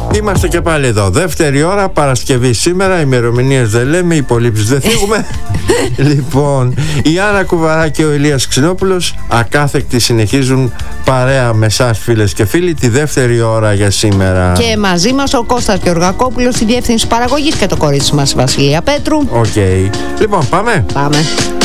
Είμαστε και πάλι εδώ. Δεύτερη ώρα, Παρασκευή σήμερα. Ημερομηνίες δεν λέμε, υπολείψεις δεν θίγουμε. Λοιπόν, η Άννα Κουβαρά και ο Ηλίας Ξινόπουλος ακάθεκτοι συνεχίζουν παρέα με εσάς, φίλες και φίλοι, τη δεύτερη ώρα για σήμερα. Και μαζί μας ο Κώστας Γεωργακόπουλος στη διεύθυνση παραγωγής και το κορίτσι μας η Βασιλεία Πέτρου. Οκ. Λοιπόν, πάμε. Πάμε.